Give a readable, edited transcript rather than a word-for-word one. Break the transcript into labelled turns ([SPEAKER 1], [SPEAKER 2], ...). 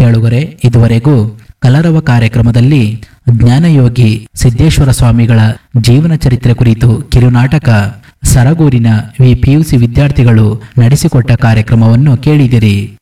[SPEAKER 1] ಕೇಳುಗರೆ, ಇದುವರೆಗೂ ಕಲರವ ಕಾರ್ಯಕ್ರಮದಲ್ಲಿ ಜ್ಞಾನಯೋಗಿ ಸಿದ್ದೇಶ್ವರ ಸ್ವಾಮಿಗಳ ಜೀವನ ಚರಿತ್ರೆ ಕುರಿತು ಕಿರುನಾಟಕ ಸರಗೂರಿನ ಪಿಯುಸಿ ವಿದ್ಯಾರ್ಥಿಗಳು ನಡೆಸಿಕೊಟ್ಟ ಕಾರ್ಯಕ್ರಮವನ್ನು ಕೇಳಿದಿರಿ.